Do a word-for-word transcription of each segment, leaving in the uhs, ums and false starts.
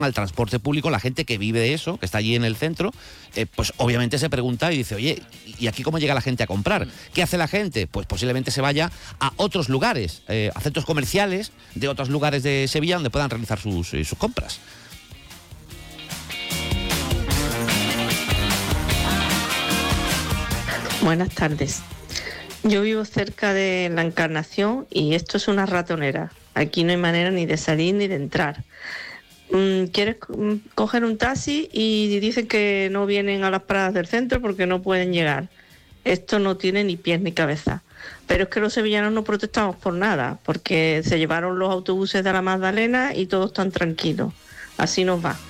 al transporte público, la gente que vive de eso, que está allí en el centro, eh, pues obviamente se pregunta y dice, oye, ¿y aquí cómo llega la gente a comprar? ¿Qué hace la gente? Pues posiblemente se vaya a otros lugares, eh, a centros comerciales de otros lugares de Sevilla donde puedan realizar sus, eh, sus compras. Buenas tardes. Yo vivo cerca de la Encarnación y esto es una ratonera. Aquí no hay manera ni de salir ni de entrar. Quieres coger un taxi y dicen que no vienen a las paradas del centro porque no pueden llegar. Esto no tiene ni pies ni cabeza. Pero es que los sevillanos no protestamos por nada, porque se llevaron los autobuses de la Magdalena y todos están tranquilos. Así nos va.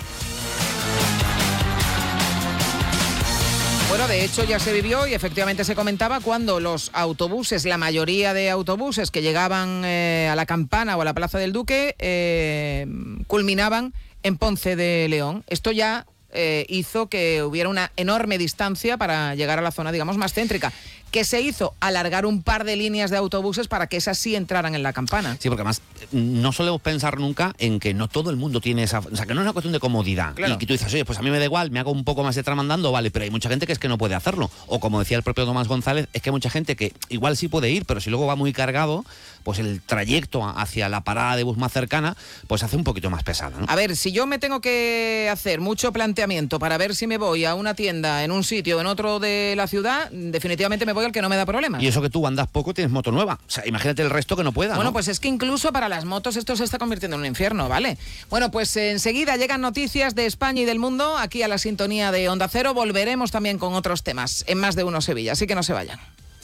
Bueno, de hecho ya se vivió y efectivamente se comentaba cuando los autobuses, la mayoría de autobuses que llegaban eh, a la Campana o a la Plaza del Duque, eh, culminaban en Ponce de León. Esto ya eh, hizo que hubiera una enorme distancia para llegar a la zona, digamos, más céntrica. ¿Qué se hizo? Alargar un par de líneas de autobuses para que esas sí entraran en la Campana. Sí, porque además no solemos pensar nunca en que no todo el mundo tiene esa... O sea, que no es una cuestión de comodidad. Claro. Y que tú dices, oye, pues a mí me da igual, me hago un poco más de tramo andando, vale, pero hay mucha gente que es que no puede hacerlo. O como decía el propio Tomás González, es que hay mucha gente que igual sí puede ir, pero si luego va muy cargado, pues el trayecto hacia la parada de bus más cercana, pues hace un poquito más pesado, ¿no? A ver, si yo me tengo que hacer mucho planteamiento para ver si me voy a una tienda en un sitio o en otro de la ciudad, definitivamente me voy al que no me da problemas. Y eso que tú andas poco, tienes moto nueva. O sea, imagínate el resto que no pueda, Bueno, ¿no? pues es que incluso para las motos esto se está convirtiendo en un infierno, ¿vale? Bueno, pues enseguida llegan noticias de España y del mundo aquí a la sintonía de Onda Cero. Volveremos también con otros temas en Más de Uno Sevilla, así que no se vayan.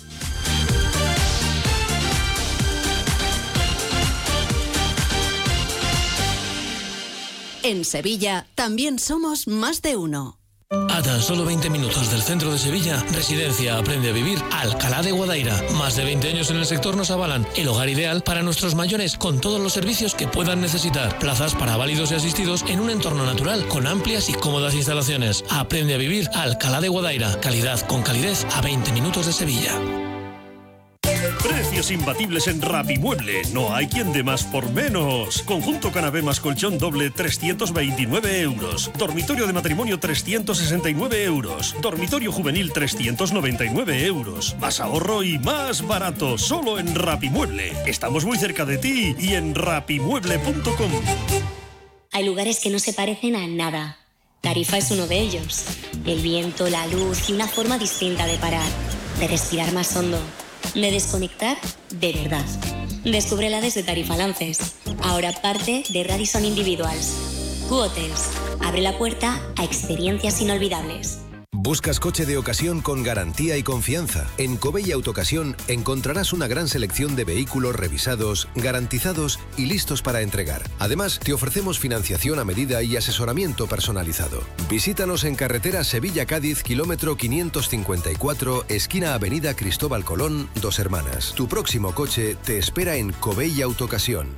En Sevilla también somos Más de Uno. A tan solo veinte minutos del centro de Sevilla, Residencia Aprende a Vivir Alcalá de Guadaira. Más de veinte años en el sector nos avalan el hogar ideal para nuestros mayores con todos los servicios que puedan necesitar. Plazas para válidos y asistidos en un entorno natural con amplias y cómodas instalaciones. Aprende a Vivir Alcalá de Guadaira. Calidad con calidez a veinte minutos de Sevilla. Precios imbatibles en Rapimueble. No hay quien dé más por menos. Conjunto canapé más colchón doble, trescientos veintinueve euros. Dormitorio de matrimonio, trescientos sesenta y nueve euros. Dormitorio juvenil, trescientos noventa y nueve euros. Más ahorro y más barato. Solo en Rapimueble. Estamos muy cerca de ti y en rapimueble punto com. Hay lugares que no se parecen a nada. Tarifa es uno de ellos. El viento, la luz y una forma distinta de parar, de respirar más hondo, de desconectar de verdad. Descúbrela desde Tarifa Lances, ahora parte de Radisson Individuals. Q-Hotels abre la puerta a experiencias inolvidables. ¿Buscas coche de ocasión con garantía y confianza? En Covey Autocasión encontrarás una gran selección de vehículos revisados, garantizados y listos para entregar. Además, te ofrecemos financiación a medida y asesoramiento personalizado. Visítanos en carretera Sevilla-Cádiz, kilómetro quinientos cincuenta y cuatro, esquina Avenida Cristóbal Colón, Dos Hermanas. Tu próximo coche te espera en Covey Autocasión.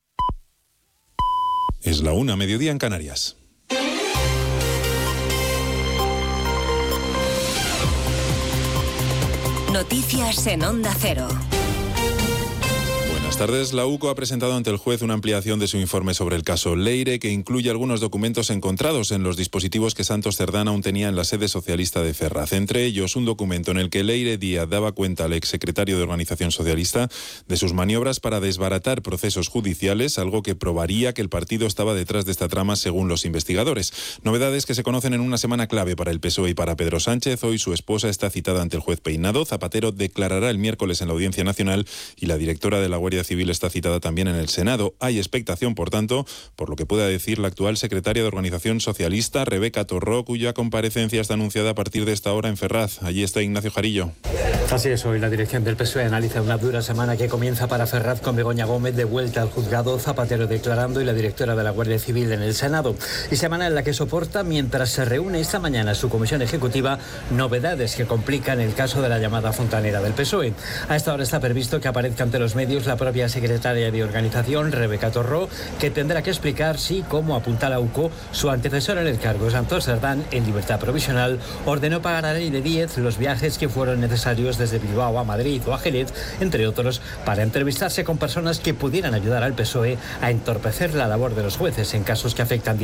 Es la una, mediodía en Canarias. Noticias en Onda Cero. Buenas tardes. La U C O ha presentado ante el juez una ampliación de su informe sobre el caso Leire, que incluye algunos documentos encontrados en los dispositivos que Santos Cerdán aún tenía en la sede socialista de Ferraz. Entre ellos, un documento en el que Leire Díaz daba cuenta al exsecretario de Organización Socialista de sus maniobras para desbaratar procesos judiciales, algo que probaría que el partido estaba detrás de esta trama según los investigadores. Novedades que se conocen en una semana clave para el P S O E y para Pedro Sánchez. Hoy su esposa está citada ante el juez Peinado. Zapatero declarará el miércoles en la Audiencia Nacional y la directora de la Guardia Civil está citada también en el Senado. Hay expectación, por tanto, por lo que pueda decir la actual secretaria de Organización Socialista, Rebeca Torró, cuya comparecencia está anunciada a partir de esta hora en Ferraz. Allí está Ignacio Jarillo. Así es, hoy la dirección del P S O E analiza una dura semana que comienza para Ferraz con Begoña Gómez de vuelta al juzgado, Zapatero declarando y la directora de la Guardia Civil en el Senado. Y semana en la que soporta, mientras se reúne esta mañana su comisión ejecutiva, novedades que complican el caso de la llamada fontanera del P S O E. A esta hora está previsto que aparezca ante los medios la propia secretaria de Organización, Rebeca Torró, que tendrá que explicar si, como apunta la U C O, su antecesor en el cargo, Santos Cerdán, en libertad provisional, ordenó pagar a Leire Díaz los viajes que fueron necesarios desde Bilbao a Madrid o a Jerez, entre otros, para entrevistarse con personas que pudieran ayudar al P S O E a entorpecer la labor de los jueces en casos que afectan